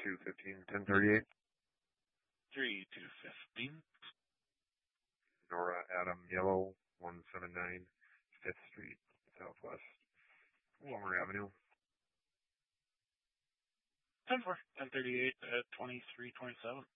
3215 1038. 3215. Nora Adam Yellow 179 5th Street Southwest, Walmer Avenue. 10-4, 1038 at 2327.